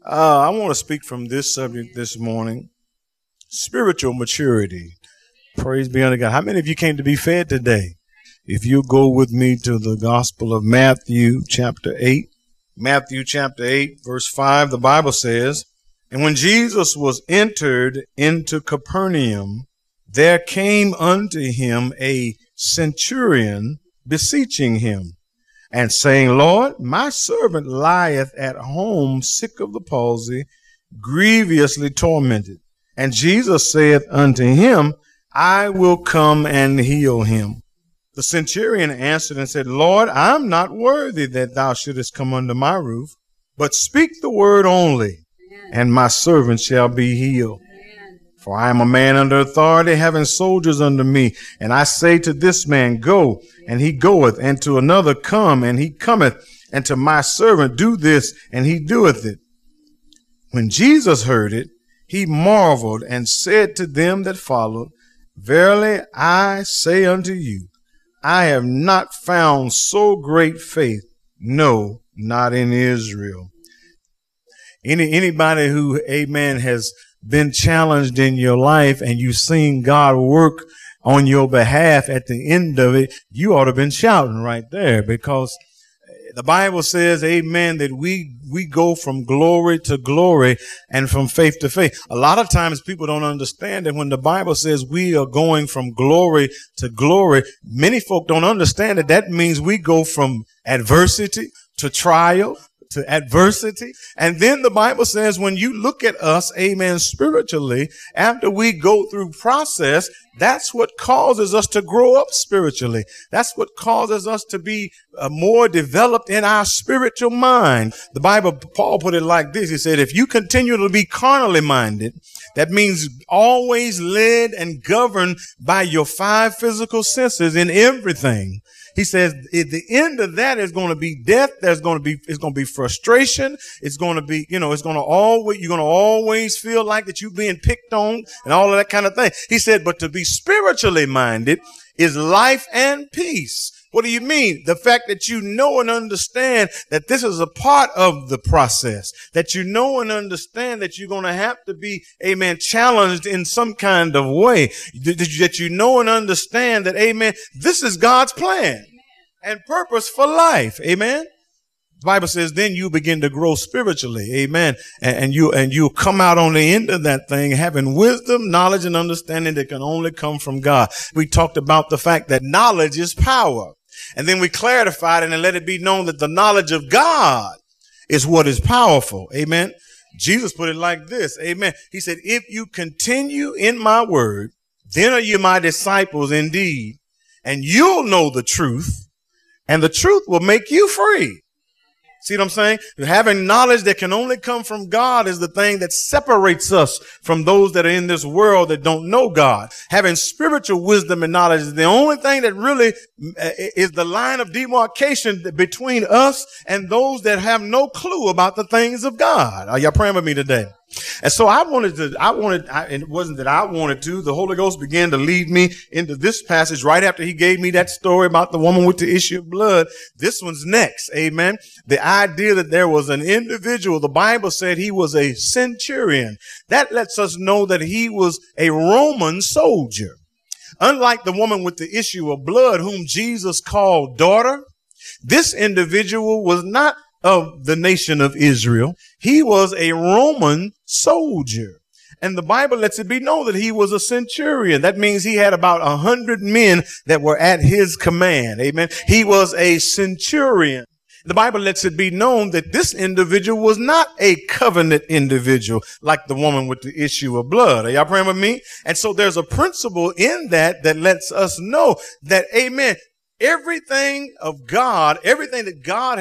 I want to speak from this subject this morning, spiritual maturity. Praise be unto God. How many of you came to be fed today? If you go with me to the Gospel of Matthew chapter 8, Matthew chapter 8, verse 5, the Bible says, "And when Jesus was entered into Capernaum, there came unto him a centurion beseeching him, and saying, Lord, my servant lieth at home sick of the palsy, grievously tormented. And Jesus saith unto him, I will come and heal him. The centurion answered and said, Lord, I am not worthy that thou shouldest come under my roof, but speak the word only, and my servant shall be healed. For I am a man under authority, having soldiers under me. And I say to this man, go, and he goeth, and to another, come, and he cometh, and to my servant, do this, and he doeth it. When Jesus heard it, he marveled and said to them that followed, Verily I say unto you, I have not found so great faith, no, not in Israel." Anybody who, amen, has been challenged in your life and you've seen God work on your behalf at the end of it, you ought to have been shouting right there, because the Bible says, amen, that we go from glory to glory and from faith to faith. A lot of times people don't understand that when the Bible says we are going from glory to glory, many folk don't understand that that means we go from adversity to trial to adversity. And then the Bible says when you look at us, amen, spiritually, after we go through process, that's what causes us to grow up spiritually. That's what causes us to be more developed in our spiritual mind. The Bible, Paul put it like this. He said, if you continue to be carnally minded, that means always led and governed by your five physical senses in everything. He says at the end of that is going to be death. It's going to be frustration. It's going to be, you're going to always feel like that you're being picked on and all of that kind of thing. He said, but to be spiritually minded is life and peace. What do you mean? The fact that you know and understand that this is a part of the process, that you know and understand that you're going to have to be, amen, challenged in some kind of way, that you know and understand that, amen, this is God's plan and purpose for life. Amen. The Bible says then you begin to grow spiritually. Amen. And you'll come out on the end of that thing having wisdom, knowledge, and understanding that can only come from God. We talked about the fact that knowledge is power. And then we clarified it and let it be known that the knowledge of God is what is powerful. Amen. Jesus put it like this. Amen. He said, if you continue in my word, then are you my disciples indeed, and you'll know the truth, and the truth will make you free. See what I'm saying? Having knowledge that can only come from God is the thing that separates us from those that are in this world that don't know God. Having spiritual wisdom and knowledge is the only thing that really is the line of demarcation between us and those that have no clue about the things of God. Are y'all praying with me today? And so it wasn't that I wanted to. The Holy Ghost began to lead me into this passage right after he gave me that story about the woman with the issue of blood. This one's next. Amen. The idea that there was an individual, the Bible said he was a centurion. That lets us know that he was a Roman soldier. Unlike the woman with the issue of blood, whom Jesus called daughter, this individual was not of the nation of Israel. He was a Roman soldier. And the Bible lets it be known that he was a centurion. That means he had about 100 men that were at his command. Amen. He was a centurion. The Bible lets it be known that this individual was not a covenant individual like the woman with the issue of blood. Are y'all praying with me? And so there's a principle in that lets us know that, amen, everything of God, everything that God